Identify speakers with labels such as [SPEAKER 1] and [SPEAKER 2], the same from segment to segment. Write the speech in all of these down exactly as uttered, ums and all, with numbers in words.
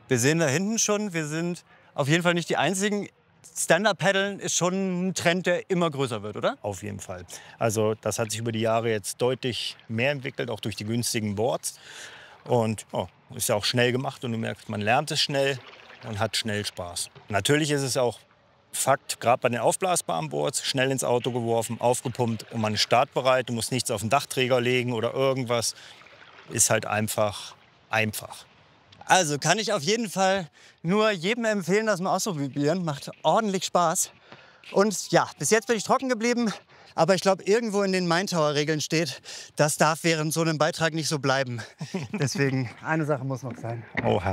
[SPEAKER 1] Wir sehen da hinten schon, wir sind auf jeden Fall nicht die Einzigen. Stand-Up-Paddeln ist schon ein Trend, der immer größer wird, oder?
[SPEAKER 2] Auf jeden Fall. Also das hat sich über die Jahre jetzt deutlich mehr entwickelt, auch durch die günstigen Boards. Und oh, ist ja auch schnell gemacht und du merkst, man lernt es schnell und hat schnell Spaß. Natürlich ist es auch Fakt, gerade bei den aufblasbaren Boards, schnell ins Auto geworfen, aufgepumpt und man ist startbereit. Du musst nichts auf den Dachträger legen oder irgendwas. Ist halt einfach einfach.
[SPEAKER 1] Also kann ich auf jeden Fall nur jedem empfehlen, das mal auszuprobieren. Macht ordentlich Spaß. Und ja, bis jetzt bin ich trocken geblieben. Aber ich glaube, irgendwo in den Main-Tower-Regeln steht, das darf während so einem Beitrag nicht so bleiben. Deswegen, eine Sache muss noch sein.
[SPEAKER 2] Oha.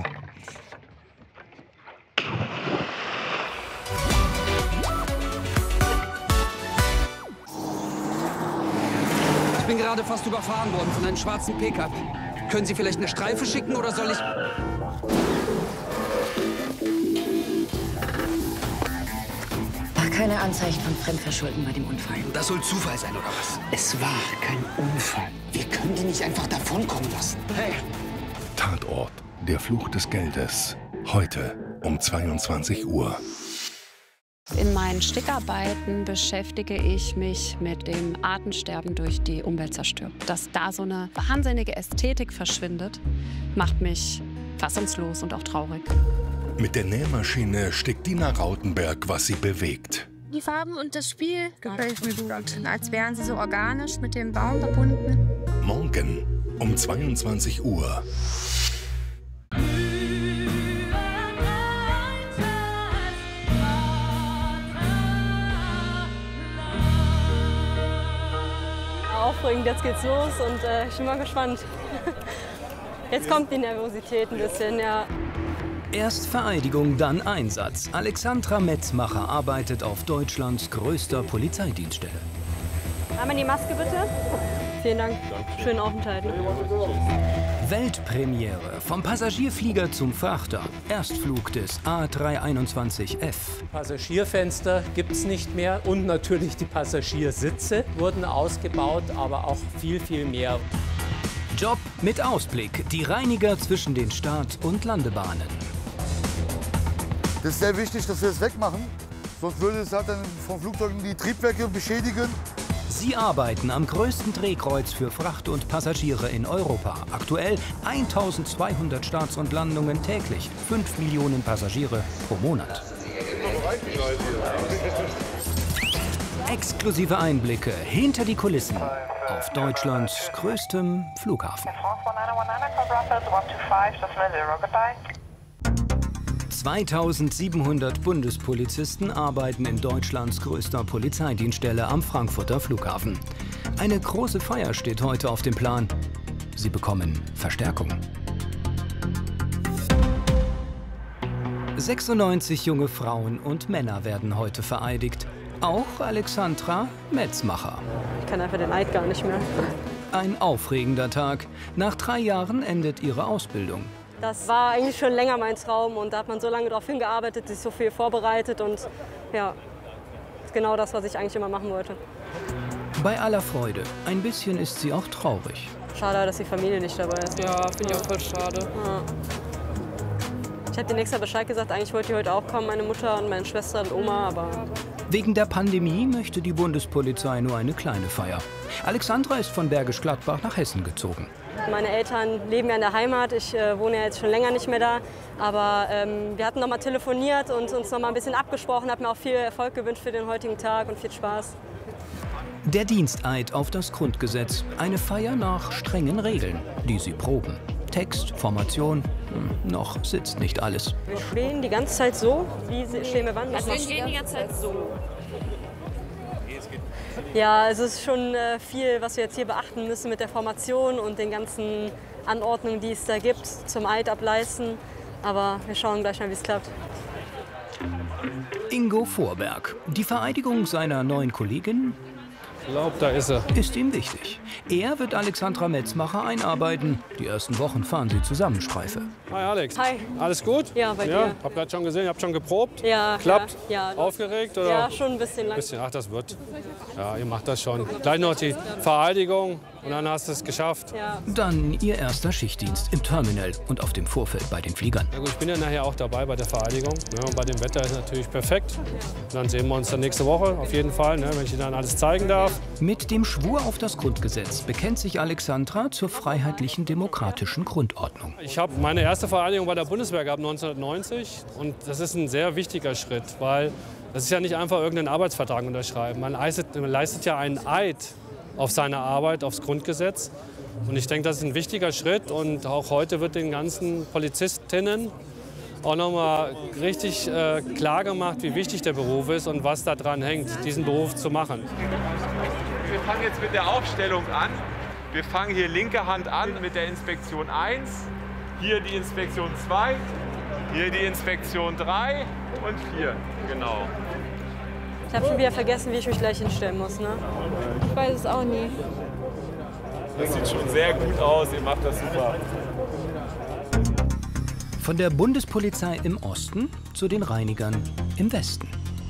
[SPEAKER 3] Ich bin gerade fast überfahren worden von einem schwarzen Pickup. Können Sie vielleicht eine Streife schicken oder soll ich...
[SPEAKER 4] Keine Anzeichen von Fremdverschulden bei dem Unfall.
[SPEAKER 3] Das soll Zufall sein, oder was?
[SPEAKER 5] Es war kein Unfall. Wir können die nicht einfach davonkommen lassen.
[SPEAKER 3] Hey!
[SPEAKER 6] Tatort, der Fluch des Geldes. Heute um zweiundzwanzig Uhr.
[SPEAKER 7] In meinen Stickarbeiten beschäftige ich mich mit dem Artensterben durch die Umweltzerstörung. Dass da so eine wahnsinnige Ästhetik verschwindet, macht mich fassungslos und auch traurig.
[SPEAKER 6] Mit der Nähmaschine stickt Dina Rautenberg, was sie bewegt.
[SPEAKER 8] Die Farben und das Spiel gefällt mir gut. Als wären sie so organisch mit dem Baum verbunden.
[SPEAKER 6] Morgen um zweiundzwanzig Uhr.
[SPEAKER 9] Aufregend, jetzt geht's los und äh, ich bin mal gespannt. Jetzt kommt die Nervosität ein bisschen, ja.
[SPEAKER 10] Erst Vereidigung, dann Einsatz. Alexandra Metzmacher arbeitet auf Deutschlands größter Polizeidienststelle.
[SPEAKER 9] Einmal die Maske bitte. Vielen Dank. Schönen Aufenthalt.
[SPEAKER 10] Weltpremiere. Vom Passagierflieger zum Frachter. Erstflug des A drei einundzwanzig F.
[SPEAKER 11] Passagierfenster gibt es nicht mehr und natürlich die Passagiersitze wurden ausgebaut, aber auch viel, viel mehr.
[SPEAKER 10] Job mit Ausblick. Die Reiniger zwischen den Start- und Landebahnen.
[SPEAKER 12] Das ist sehr wichtig, dass wir es wegmachen. Sonst würde es halt dann von Flugzeugen die Triebwerke beschädigen.
[SPEAKER 10] Sie arbeiten am größten Drehkreuz für Fracht und Passagiere in Europa. Aktuell eintausendzweihundert Starts und Landungen täglich. fünf Millionen Passagiere pro Monat. Exklusive Einblicke hinter die Kulissen auf Deutschlands größtem Flughafen. zweitausendsiebenhundert Bundespolizisten arbeiten in Deutschlands größter Polizeidienststelle am Frankfurter Flughafen. Eine große Feier steht heute auf dem Plan. Sie bekommen Verstärkung. sechsundneunzig junge Frauen und Männer werden heute vereidigt. Auch Alexandra Metzmacher.
[SPEAKER 9] Ich kann einfach den Eid gar nicht mehr.
[SPEAKER 10] Ein aufregender Tag. Nach drei Jahren endet ihre Ausbildung.
[SPEAKER 9] Das war eigentlich schon länger mein Traum und da hat man so lange darauf hingearbeitet, sich so viel vorbereitet und ja, ist genau das, was ich eigentlich immer machen wollte.
[SPEAKER 10] Bei aller Freude, ein bisschen ist sie auch traurig.
[SPEAKER 9] Schade, dass die Familie nicht dabei ist.
[SPEAKER 13] Ja, finde ich auch voll schade.
[SPEAKER 9] Ja. Ich hätte denen extra Bescheid gesagt, eigentlich wollte die heute auch kommen, meine Mutter und meine Schwester und Oma, aber...
[SPEAKER 10] Wegen der Pandemie möchte die Bundespolizei nur eine kleine Feier. Alexandra ist von Bergisch Gladbach nach Hessen gezogen.
[SPEAKER 9] Meine Eltern leben ja in der Heimat, ich äh, wohne ja jetzt schon länger nicht mehr da. Aber ähm, wir hatten noch mal telefoniert und uns noch mal ein bisschen abgesprochen, habe mir auch viel Erfolg gewünscht für den heutigen Tag und viel Spaß.
[SPEAKER 10] Der Diensteid auf das Grundgesetz, eine Feier nach strengen Regeln, die sie proben. Text, Formation, hm, noch sitzt nicht alles.
[SPEAKER 9] Wir stehen die ganze Zeit so, wie stehen wir wann?
[SPEAKER 13] Also wir stehen die ganze Zeit so.
[SPEAKER 9] Ja, es ist schon äh, viel, was wir jetzt hier beachten müssen mit der Formation und den ganzen Anordnungen, die es da gibt, zum Eid ableisten. Aber wir schauen gleich mal, wie es klappt.
[SPEAKER 10] Ingo Vorberg, die Vereidigung seiner neuen Kollegin,
[SPEAKER 11] Ich glaube, da ist er.
[SPEAKER 10] ist ihm wichtig. Er wird Alexandra Metzmacher einarbeiten. Die ersten Wochen fahren sie zusammen Streife.
[SPEAKER 11] Hi Alex.
[SPEAKER 9] Hi.
[SPEAKER 11] Alles gut?
[SPEAKER 9] Ja, bei
[SPEAKER 11] Ja,
[SPEAKER 9] dir.
[SPEAKER 11] hab gerade schon gesehen, hab schon geprobt.
[SPEAKER 9] Ja,
[SPEAKER 11] Klappt?
[SPEAKER 9] Ja, ja.
[SPEAKER 11] Aufgeregt oder?
[SPEAKER 9] Ja, schon ein bisschen lang.
[SPEAKER 11] Bisschen, ach, das wird. Ja, ihr macht das schon. Gleich noch die Vereidigung.
[SPEAKER 14] und dann hast du es geschafft.
[SPEAKER 9] Ja.
[SPEAKER 10] Dann ihr erster Schichtdienst im Terminal und auf dem Vorfeld bei den Fliegern.
[SPEAKER 14] Ja gut, ich bin ja nachher auch dabei bei der Vereidigung. Ne, und bei dem Wetter ist natürlich perfekt. Und dann sehen wir uns dann nächste Woche auf jeden Fall, ne, wenn ich Ihnen dann alles zeigen darf.
[SPEAKER 10] Mit dem Schwur auf das Grundgesetz bekennt sich Alexandra zur freiheitlichen demokratischen Grundordnung.
[SPEAKER 14] Ich habe meine erste Vereidigung bei der Bundeswehr gehabt neunzehnhundertneunzig. Und das ist ein sehr wichtiger Schritt, weil das ist ja nicht einfach irgendeinen Arbeitsvertrag unterschreiben. Man leistet, man leistet ja einen Eid auf seine Arbeit, aufs Grundgesetz. Und ich denke, das ist ein wichtiger Schritt. Und auch heute wird den ganzen Polizistinnen auch noch mal richtig äh, klar gemacht, wie wichtig der Beruf ist und was daran hängt, diesen Beruf zu machen.
[SPEAKER 15] Wir fangen jetzt mit der Aufstellung an. Wir fangen hier linke Hand an mit der Inspektion eins, hier die Inspektion zwei, hier die Inspektion drei und vier. Genau.
[SPEAKER 9] Ich habe schon wieder vergessen, wie ich mich gleich hinstellen muss. Ne?
[SPEAKER 8] Ich weiß es auch nie.
[SPEAKER 15] Das sieht schon sehr gut aus, ihr macht das super.
[SPEAKER 10] Von der Bundespolizei im Osten zu den Reinigern im Westen.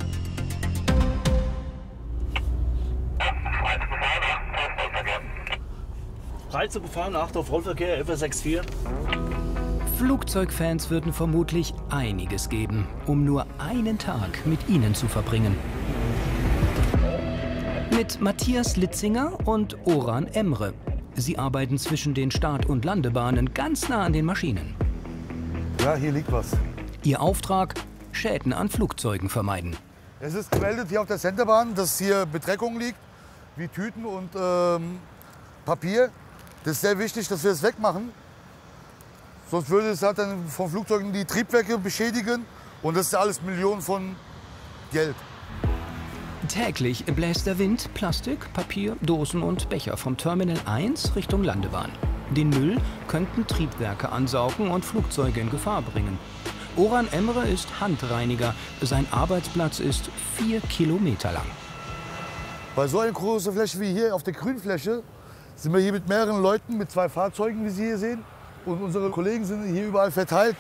[SPEAKER 16] Reize befahren, Achtung auf Rollverkehr, F sechs vier.
[SPEAKER 10] Flugzeugfans würden vermutlich einiges geben, um nur einen Tag mit ihnen zu verbringen. Mit Matthias Litzinger und Orhan Emre. Sie arbeiten zwischen den Start- und Landebahnen ganz nah an den Maschinen.
[SPEAKER 12] Ja, hier liegt was.
[SPEAKER 10] Ihr Auftrag: Schäden an Flugzeugen vermeiden.
[SPEAKER 12] Es ist gemeldet hier auf der Centerbahn, dass hier Bedreckung liegt, wie Tüten und ähm, Papier. Das ist sehr wichtig, dass wir es wegmachen. Sonst würde es halt dann von Flugzeugen die Triebwerke beschädigen. Und das ist ja alles Millionen von Geld.
[SPEAKER 10] Täglich bläst der Wind Plastik, Papier, Dosen und Becher vom Terminal eins Richtung Landebahn. Den Müll könnten Triebwerke ansaugen und Flugzeuge in Gefahr bringen. Orhan Emre ist Handreiniger. Sein Arbeitsplatz ist vier Kilometer lang.
[SPEAKER 12] Bei so einer großen Fläche wie hier auf der Grünfläche sind wir hier mit mehreren Leuten, mit zwei Fahrzeugen, wie Sie hier sehen. Und unsere Kollegen sind hier überall verteilt.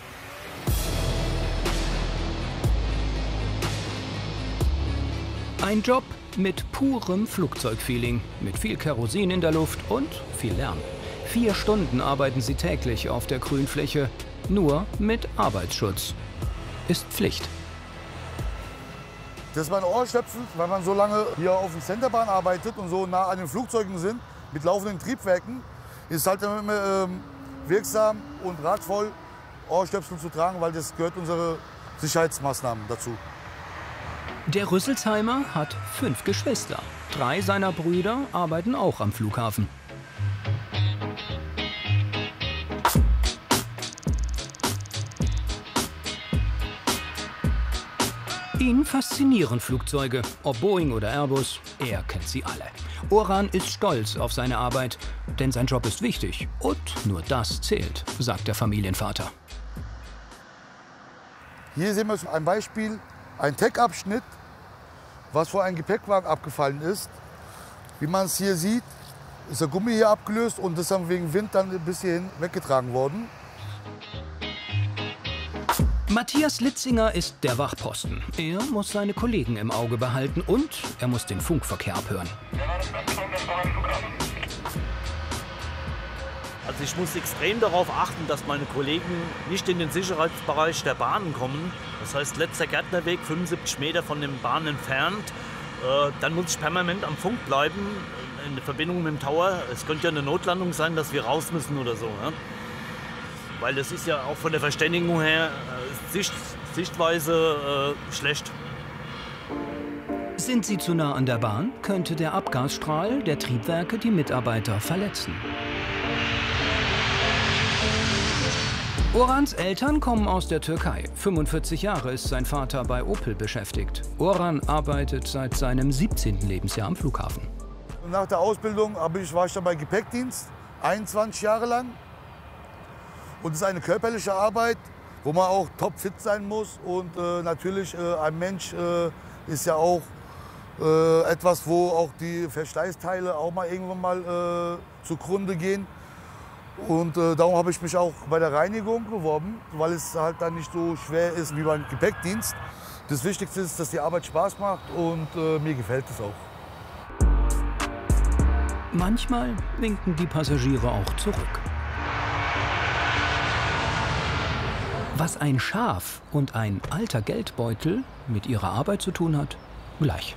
[SPEAKER 10] Ein Job mit purem Flugzeugfeeling, mit viel Kerosin in der Luft und viel Lärm. Vier Stunden arbeiten sie täglich auf der Grünfläche, nur mit Arbeitsschutz. Ist Pflicht.
[SPEAKER 12] Das ist mein Ohrstöpsel, weil man so lange hier auf der Centerbahn arbeitet und so nah an den Flugzeugen sind, mit laufenden Triebwerken, ist halt immer ähm, wirksam und ratvoll, Ohrstöpsel zu tragen, weil das gehört unsere Sicherheitsmaßnahmen dazu.
[SPEAKER 10] Der Rüsselsheimer hat fünf Geschwister. Drei seiner Brüder arbeiten auch am Flughafen. Ihn faszinieren Flugzeuge, ob Boeing oder Airbus, er kennt sie alle. Orhan ist stolz auf seine Arbeit, denn sein Job ist wichtig und nur das zählt, sagt der Familienvater.
[SPEAKER 12] Hier sehen wir ein Beispiel, ein Deckabschnitt, was vor einem Gepäckwagen abgefallen ist. Wie man es hier sieht, ist der Gummi hier abgelöst und ist dann wegen Wind dann bis hierhin weggetragen worden.
[SPEAKER 10] Matthias Litzinger ist der Wachposten. Er muss seine Kollegen im Auge behalten und er muss den Funkverkehr abhören.
[SPEAKER 16] Also ich muss extrem darauf achten, dass meine Kollegen nicht in den Sicherheitsbereich der Bahnen kommen. Das heißt, letzter Gärtnerweg, fünfundsiebzig Meter von den Bahnen entfernt. Äh, dann muss ich permanent am Funk bleiben, in Verbindung mit dem Tower. Es könnte ja eine Notlandung sein, dass wir raus müssen oder so. Ne? Weil das ist ja auch von der Verständigung her äh, Sicht, Sichtweise äh, schlecht.
[SPEAKER 10] Sind sie zu nah an der Bahn, könnte der Abgasstrahl der Triebwerke die Mitarbeiter verletzen. Orhans Eltern kommen aus der Türkei. fünfundvierzig Jahre ist sein Vater bei Opel beschäftigt. Orhan arbeitet seit seinem siebzehnten Lebensjahr am Flughafen.
[SPEAKER 12] Nach der Ausbildung ich, war ich dann bei Gepäckdienst, einundzwanzig Jahre lang. Und es ist eine körperliche Arbeit, wo man auch topfit sein muss. Und äh, natürlich, äh, ein Mensch äh, ist ja auch äh, etwas, wo auch die Verschleißteile auch mal irgendwann mal äh, zugrunde gehen. Und äh, darum habe ich mich auch bei der Reinigung beworben, weil es halt dann nicht so schwer ist wie beim Gepäckdienst. Das Wichtigste ist, dass die Arbeit Spaß macht und äh, mir gefällt es auch.
[SPEAKER 10] Manchmal winken die Passagiere auch zurück. Was ein Schaf und ein alter Geldbeutel mit ihrer Arbeit zu tun hat, gleich.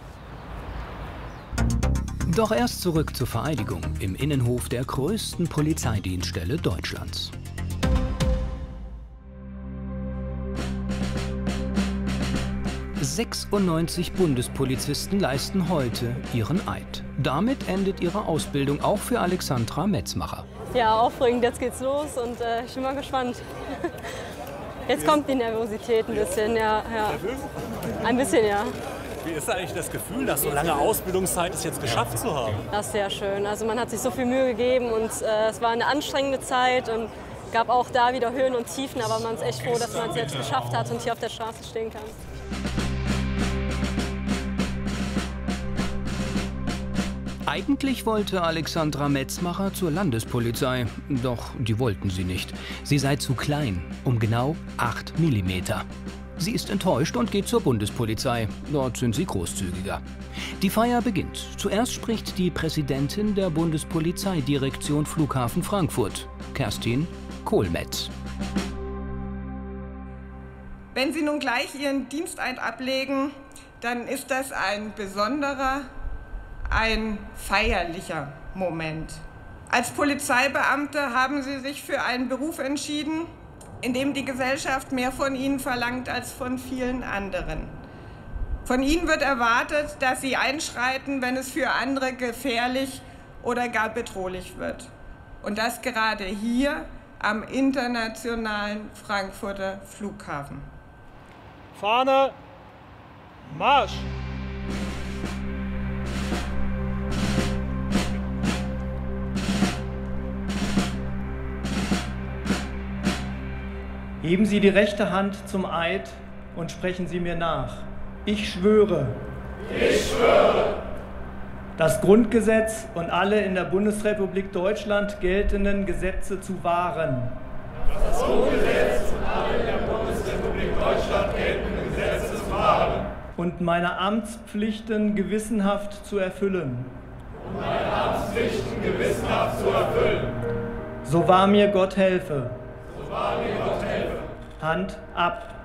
[SPEAKER 10] Doch erst zurück zur Vereidigung im Innenhof der größten Polizeidienststelle Deutschlands. sechsundneunzig Bundespolizisten leisten heute ihren Eid. Damit endet ihre Ausbildung auch für Alexandra Metzmacher.
[SPEAKER 9] Ja, aufregend, jetzt geht's los und äh, ich bin mal gespannt. Jetzt kommt die Nervosität ein bisschen, ja, ja. Ein bisschen, ja.
[SPEAKER 17] Wie ist eigentlich das Gefühl, nach so langer Ausbildungszeit es jetzt geschafft zu haben?
[SPEAKER 9] Das ist sehr schön. Also man hat sich so viel Mühe gegeben und äh, es war eine anstrengende Zeit und gab auch da wieder Höhen und Tiefen, aber man ist echt froh, dass man es jetzt geschafft hat und hier auf der Straße stehen kann.
[SPEAKER 10] Eigentlich wollte Alexandra Metzmacher zur Landespolizei, doch die wollten sie nicht. Sie sei zu klein, um genau acht Millimeter. Sie ist enttäuscht und geht zur Bundespolizei. Dort sind sie großzügiger. Die Feier beginnt. Zuerst spricht die Präsidentin der Bundespolizeidirektion Flughafen Frankfurt, Kerstin Kohlmetz.
[SPEAKER 18] Wenn Sie nun gleich Ihren Diensteid ablegen, dann ist das ein besonderer, ein feierlicher Moment. Als Polizeibeamte haben Sie sich für einen Beruf entschieden, in dem die Gesellschaft mehr von Ihnen verlangt als von vielen anderen. Von Ihnen wird erwartet, dass Sie einschreiten, wenn es für andere gefährlich oder gar bedrohlich wird. Und das gerade hier am internationalen Frankfurter Flughafen.
[SPEAKER 19] Fahne, Marsch! Heben Sie die rechte Hand zum Eid und sprechen Sie mir nach. Ich schwöre.
[SPEAKER 20] Ich schwöre.
[SPEAKER 19] Das Grundgesetz und alle in der Bundesrepublik Deutschland geltenden Gesetze zu wahren.
[SPEAKER 20] Das Grundgesetz und alle in der Bundesrepublik Deutschland geltenden Gesetze zu wahren.
[SPEAKER 19] Und meine Amtspflichten gewissenhaft zu erfüllen.
[SPEAKER 20] Und meine Amtspflichten gewissenhaft zu erfüllen.
[SPEAKER 19] So wahr mir Gott helfe.
[SPEAKER 20] So wahr mir Gott helfe.
[SPEAKER 19] Hand ab.